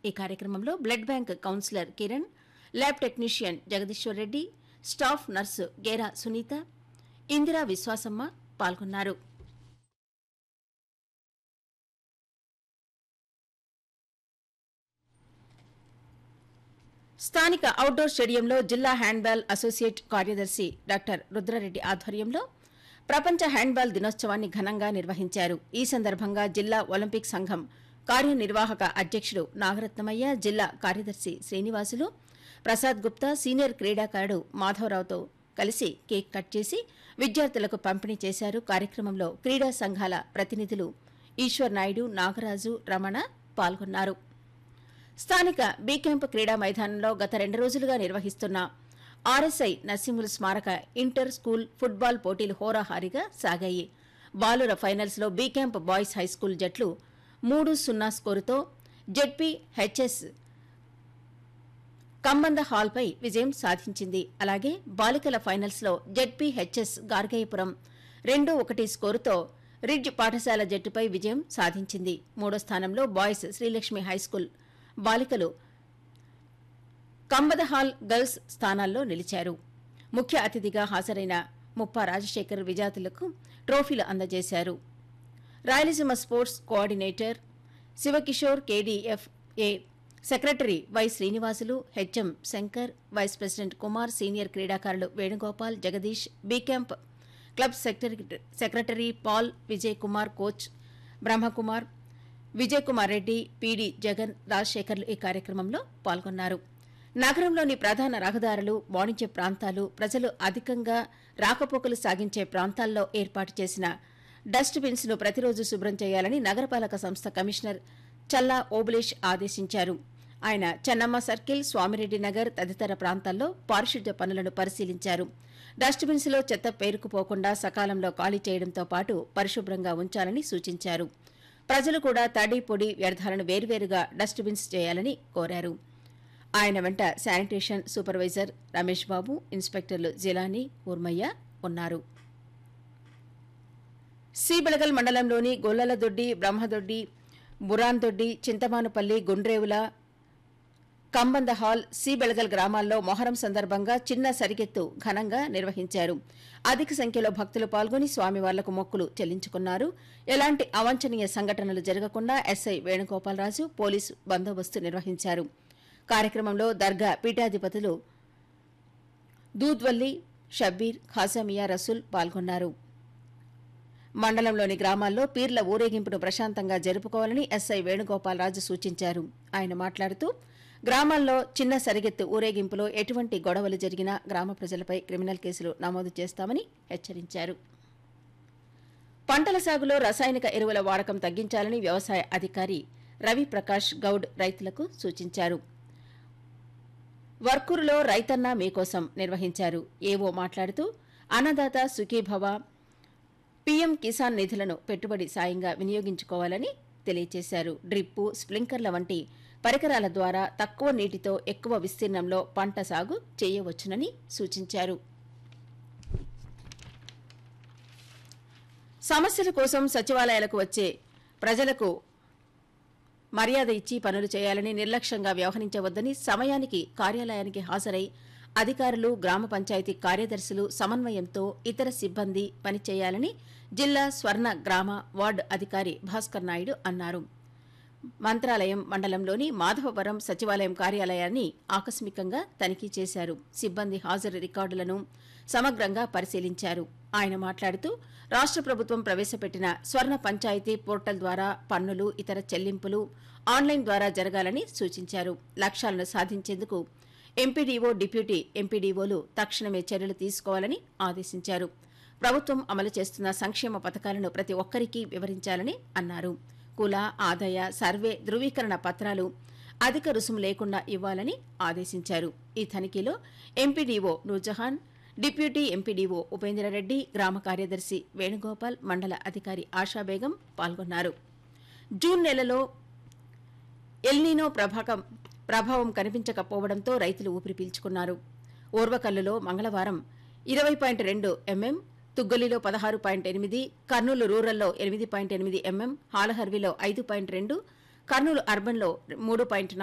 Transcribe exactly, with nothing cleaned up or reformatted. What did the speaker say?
ఈ కార్యక్రమంలో blood bank councillor Kiran, lab technician Jagadishwar Reddy, staff nurse గేరా సునీత, ఇందిరా విశ్వాసమ్మ పాల్గొన్నారు. స్థానిక అవుట్డోర్ స్టేడియంలో జిల్లా హ్యాండ్బాల్ అసోసియేట్ కార్యదర్శి డాక్టర్ రుద్రారెడ్డి ఆధ్వర్యంలో ప్రపంచ హ్యాండ్బాల్ దినోత్సవాన్ని ఘనంగా నిర్వహించారు. ఈ సందర్భంగా జిల్లా ఒలింపిక్ సంఘం కార్యనిర్వాహక అధ్యకుడు నాగరత్నమయ్య, జిల్లా కార్యదర్శి శ్రీనివాసులు, ప్రసాద్ గుప్తా, సీనియర్ క్రీడాకారుడు మాధవరావుతో కలిసి కేక్ కట్ చేసి విద్యార్థులకు పంపిణీ చేశారు. కార్యక్రమంలో క్రీడా సంఘాల ప్రతినిధులు ఈశ్వర్ నాయుడు, నాగరాజు, రమణ పాల్గొన్నారు. స్థానిక బీ క్యాంప్ క్రీడా మైదానంలో గత రెండు రోజులుగా నిర్వహిస్తున్న ఆర్ఎస్ఐ నర్సింహుల్ స్మారక ఇంటర్ స్కూల్ ఫుట్బాల్ పోటీలు హోరాహారీగా సాగాయి. బాలుర ఫైనల్స్ లో బీ క్యాంప్ బాయ్స్ హైస్కూల్ జట్లు మూడు సున్నా స్కోరుతో జెడ్పీ హెచ్ఎస్ కంబంద హాల్పై విజయం సాధించింది. అలాగే బాలికల ఫైనల్స్ లో జెడ్పీ హెచ్ఎస్ గార్గేయపురం రెండు ఒకటి స్కోరుతో రిడ్జ్ పాఠశాల జట్టుపై విజయం సాధించింది. మూడో స్థానంలో బాయ్స్ శ్రీలక్ష్మి హైస్కూల్ బాలికలు కంబదహాల్ గర్ల్స్ స్థానాల్లో నిలిచారు. ముఖ్య అతిథిగా హాజరైన ముప్పా రాజశేఖర్ విజేతలకు ట్రోఫీలు అందజేశారు. Rayalaseema sports coordinator Shiva Kishore, కేడీఎఫ్ఏ secretary why Srinivasulu, HM Shankar, vice president Kumar, senior క్రీడాకారులు Venugopal, Jagadish, be camp club secretary Paul, Vijay Kumar, coach Brahma Kumar, Vijay Kumar Reddy, PD Jagan, రాజశేఖర్లు ఈ కార్యక్రమంలో పాల్గొన్నారు. నగరంలోని ప్రధాన రహదారులు, వాణిజ్య ప్రాంతాలు, ప్రజలు అధికంగా రాకపోకలు సాగించే ప్రాంతాల్లో ఏర్పాటు చేసిన డస్ట్ బిన్స్ ను ప్రతిరోజు శుభ్రం చేయాలని నగరపాలక సంస్థ కమిషనర్ చల్లా ఓబులేష్ ఆదేశించారు. ఆయన చెన్నమ్మ సర్కిల్, స్వామిరెడ్డి నగర్ తదితర ప్రాంతాల్లో పారిశుద్ధ్య పనులను పరిశీలించారు. డస్ట్ బిన్స్ లో చెత్త పేరుకుపోకుండా సకాలంలో ఖాళీ చేయడంతో పాటు పరిశుభ్రంగా ఉంచాలని సూచించారు. ప్రజలు కూడా తడి, పొడి వ్యర్థాలను వేర్వేరుగా డస్ట్ బిన్స్ చేయాలని కోరారు. ఆయన వెంట శానిటేషన్ సూపర్వైజర్ రమేష్ బాబు, ఇన్స్పెక్టర్లు జిలానీ, ఊర్మయ్య ఉన్నారు. సి-బెళగల్ మండలంలోని గొల్లలదొడ్డి, బ్రహ్మదొడ్డి, బురాన్దొడ్డి, చింతమానుపల్లి, గుండ్రేవుల, కంబందహాల్, సి-బెళగల్ గ్రామాల్లో మొహరం సందర్భంగా చిన్న సరిగెత్తు ఘనంగా నిర్వహించారు. అధిక సంఖ్యలో భక్తులు పాల్గొని స్వామివార్లకు మొక్కులు చెల్లించుకున్నారు. ఎలాంటి అవాంఛనీయ సంఘటనలు జరగకుండా ఎస్ఐ వేణుగోపాలరాజు పోలీసు బందోబస్తు నిర్వహించారు. కార్యక్రమంలో దర్గా పీఠాధిపతులు దూద్వల్లి షబ్బీర్, ఖాజామియా రసూల్ పాల్గొన్నారు. మండలంలోని గ్రామాల్లో పీర్ల ఊరేగింపును ప్రశాంతంగా జరుపుకోవాలని ఎస్ఐ వేణుగోపాలరాజు సూచించారు. ఆయన మాట్లాడుతూ గ్రామాల్లో చిన్న సరిగెత్తు ఊరేగింపులో ఎటువంటి గొడవలు జరిగినా గ్రామ ప్రజలపై క్రిమినల్ కేసులు నమోదు చేస్తామని హెచ్చరించారు. పంటల సాగులో రసాయనిక ఎరువుల వాడకం తగ్గించాలని వ్యవసాయ అధికారి రవి ప్రకాష్ గౌడ్ రైతులకు సూచించారు. వర్కూరులో రైతన్న మీకోసం నిర్వహించారు. ఏవో మాట్లాడుతూ అన్నదాత సుఖీభవ, పీఎం కిసాన్ నిధులను పెట్టుబడి సాయంగా వినియోగించుకోవాలని తెలియజేశారు. డ్రిప్పు, స్ప్రింకర్ల వంటి పరికరాల ద్వారా తక్కువ నీటితో ఎక్కువ విస్తీర్ణంలో పంట సాగు చేయవచ్చునని సూచించారు. సమస్యల కోసం సచివాలయాలకు వచ్చే ప్రజలకు మర్యాద ఇచ్చి పనులు చేయాలని, నిర్లక్ష్యంగా వ్యవహరించవద్దని, సమయానికి కార్యాలయానికి హాజరై అధికారులు, గ్రామ పంచాయతీ కార్యదర్శులు సమన్వయంతో ఇతర సిబ్బంది పనిచేయాలని జిల్లా స్వర్ణ గ్రామ వార్డు అధికారి భాస్కర్ నాయుడు అన్నారు. మంత్రాలయం మండలంలోని మాధవవరం సచివాలయం కార్యాలయాన్ని ఆకస్మికంగా తనిఖీ చేశారు. సిబ్బంది హాజరు రికార్డులను సమగ్రంగా పరిశీలించారు. ఆయన మాట్లాడుతూ రాష్ట్ర ప్రభుత్వం ప్రవేశపెట్టిన స్వర్ణ పంచాయతీ పోర్టల్ ద్వారా పన్నులు, ఇతర చెల్లింపులు ఆన్లైన్ ద్వారా జరగాలని సూచించారు. లక్ష్యాలను సాధించేందుకు ఎంపీడీఓ, డిప్యూటీ ఎంపీడీఓలు తక్షణమే చర్యలు తీసుకోవాలని ఆదేశించారు. ప్రభుత్వం అమలు చేస్తున్న సంక్షేమ పథకాలను ప్రతి ఒక్కరికీ వివరించాలని అన్నారు. కుల, ఆదాయ సర్వే ధృవీకరణ పత్రాలు అధిక రుసుము లేకుండా ఇవ్వాలని ఆదేశించారు. ఈ తనిఖీలో ఎంపీడీఓ నూర్జహాన్, డిప్యూటీ ఎంపీడీఓ ఉపేంద్రరెడ్డి, గ్రామ కార్యదర్శి వేణుగోపాల్, మండల అధికారి ఆశాబేగం పాల్గొన్నారు. జూన్ నెలలో ఎల్నీనో ప్రభావం ప్రభావం కనిపించకపోవడంతో రైతులు ఊపిరి పీల్చుకున్నారు. ఓర్వకల్లులో మంగళవారం ఇరవై పాయింట్ రెండు ఎంఎం, తుగ్గలిలో పదహారు పాయింట్ ఎనిమిది, కర్నూలు రూరల్లో ఎనిమిది పాయింట్ ఎనిమిది ఎంఎం, హాలహర్విలో ఐదు పాయింట్ రెండు, కర్నూలు అర్బన్లో మూడు పాయింట్